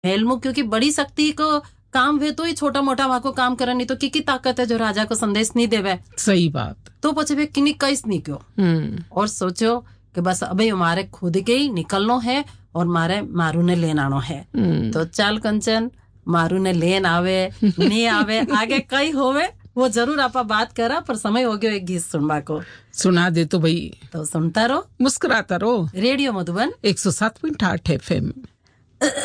हेलमु क्योंकि बड़ी शक्ति को काम वे तो ही छोटा मोटा वहां को काम करनी तो की ताकत है जो राजा को संदेश नहीं देवे। सही बात। तो पछे वे किन्नी कैस नहीं क्यों और सोचो कि बस अभी हमारे खुद के ही निकलनो है और मारे मारू ने लेन आनो है। तो चल कंचन मारू ने लेन आवे नहीं आवे आगे कई होवे वो जरूर आपा बात करा पर समय हो गया एक गीत सुनवा को। सुना दे तो भाई। तो सुनता रहो मुस्कुराता रहो। Radio Madhuban 107.8 FM।